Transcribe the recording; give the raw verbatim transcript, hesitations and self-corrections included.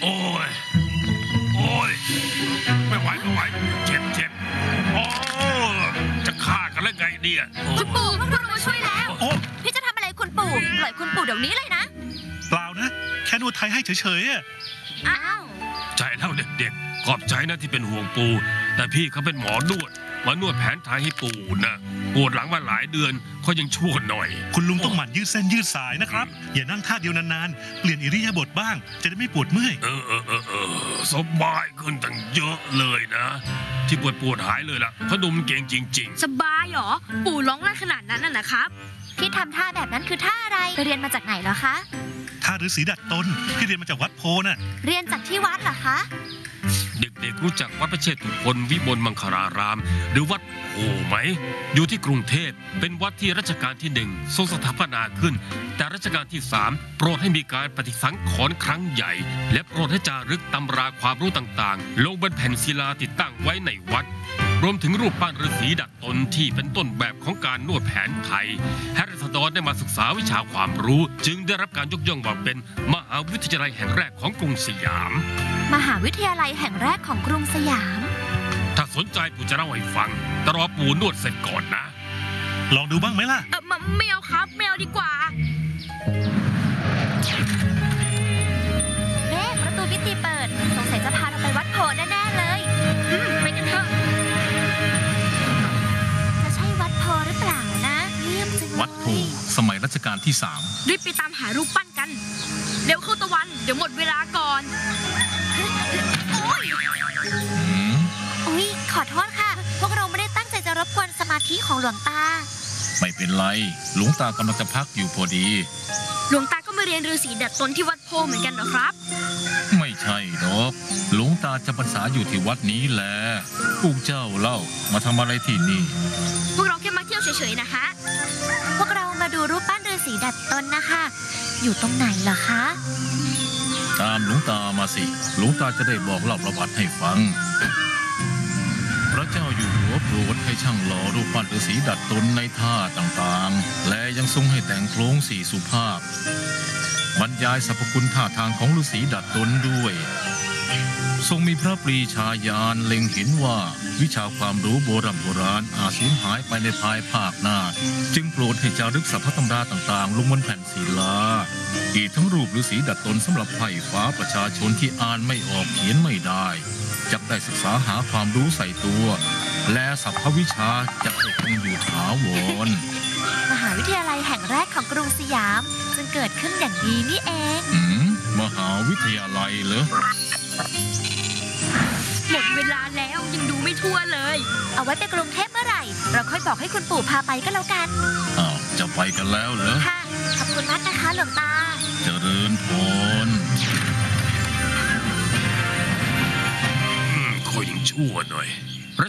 โอ้ยโอ้ยไม่ไหวไม่ไหวเจ็บเจ็บโอ้จะฆ่ากันแล้วไงเนี่ยคุณปู่พวกเรามาช่วยแล้วพี่จะทำอะไรคุณปู่ปล่อยคุณปู่เดี๋ยวนี้เลยนะเปล่านะแค่นวดไทยให้เฉยๆอ่ะอ้าวใจแล้วเด็กๆขอบใจนะที่เป็นห่วงปู่แต่พี่เขาเป็นหมอนวดมานวดแผนไทยให้ปู่นะปวดหลังมาหลายเดือนเขายังชั่วหน่อยคุณลุงต้องหมั่นยืดเส้นยืดสายนะครับอย่านั่งท่าเดียวนานๆเปลี่ยนอิริยาบถบ้างจะได้ไม่ปวดเมื่อยเออเออเออเออสบายขึ้นตั้งเยอะเลยนะที่ปวดปวดหายเลยล่ะเพราะดุมเก่งจริงๆสบายเหรอปู่ร้องได้ขนาดนั้นน่ะนะครับพี่ทำท่าแบบนั้นคือท่าอะไรไปเรียนมาจากไหนเหรอคะท่าฤาษีดัดตนที่เรียนมาจากวัดโพน่ะเรียนจากที่วัดเหรอคะเด็กๆรู้จักวัดพระเชตุพนวิมลมังคลารามหรือวัดโพไหมอยู่ที่กรุงเทพเป็นวัดที่รัชกาลที่หนึ่งทรงสถาปนาขึ้นแต่รัชกาลที่สามโปรดให้มีการปฏิสังขรณ์ครั้งใหญ่และโปรดให้จารึกตำราความรู้ต่างๆลงบนแผ่นศิลาติดตั้งไว้ในวัดรวมถึงรูปปั้นฤาษีดัดตนที่เป็นต้นแบบของการนวดแผนไทยให้ราษฎรได้มาศึกษาวิชาความรู้จึงได้รับการยกย่องว่าเป็นมหาวิทยาลัยแห่งแรกของกรุงสยามมหาวิทยาลัยแห่งแรกของกรุงสยามถ้าสนใจปู่จะเล่าให้ฟังแต่รอปู่นวดเสร็จก่อนนะลองดูบ้างไหมล่ะเออไม่เอาครับไม่เอาดีกว่าเอ๊ะประตูมิติเปิดสงสัยจะพาเราไปวัดโพแน่ๆเลยไปกันเถอะจะใช่วัดโพหรือเปล่านะเยี่ยมจังเลยวัดโพสมัยรัชกาลที่สามรีบไปตามหารูปปั้นกันเดี๋ยวเข้าตะวันเดี๋ยวหมดเวลาก่อนโอ้ยอุ๊ยขอโทษค่ะพวกเราไม่ได้ตั้งใจจะรบกวนสมาธิของหลวงตาไม่เป็นไรหลวงตากำลังจะพักอยู่พอดีหลวงตาก็มาเรียนฤาษีดัดตนที่วัดโพเหมือนกันเหรอครับไม่ใช่หรอกหลวงตาจำพรรษาอยู่ที่วัดนี้แหละพวกเจ้าเล่ามาทำอะไรที่นี่พวกเราแค่มาเที่ยวเฉยๆนะคะพวกเรามาดูรูปปั้นฤาษีดัดตนนะคะอยู่ตรงไหนเหรอคะตามหลวงตามาสิหลวงตาจะได้บอกเล่าประวัติให้ฟังพระเจ้าอยู่หัวโปรดให้ช่างหล่อรูปปั้นฤาษีดัดตนในท่าต่างๆและยังทรงให้แต่งโครงสี่สุภาพบรรยายสรรพคุณท่าทางของฤาษีดัดตนด้วยทรงมีพระปรีชาญาณเล็งเห็นว่าวิชาความรู้โบราณโบราณอาจสูญหายไปในภายภาคหน้าจึงโปรดให้จารึกสรรพตำราต่างๆลงบนแผ่นศิลาอีกทั้งรูปฤาษีดัดตนสำหรับไพร่ฟ้าประชาชนที่อ่านไม่ออกเขียนไม่ได้จะได้ศึกษาหาความรู้ใส่ตัวและสรรพวิชาจะได้คงอยู่ถาวรมหาวิทยาลัยแห่งแรกของกรุงสยามจึงเกิดขึ้นอย่างนี้นี่เองอืมมหาวิทยาลัยเหรอหมดเวลาแล้วยังดูไม่ทั่วเลยเอาไว้ไปกรุงเทพเมื่อไหร่เราค่อยบอกให้คุณปู่พาไปก็แล้วกันอ้าวจะไปกันแล้วเหรอค่ะขอบคุณมากนะคะหลวงตาเจริญพรคอยยังชั่วหน่อย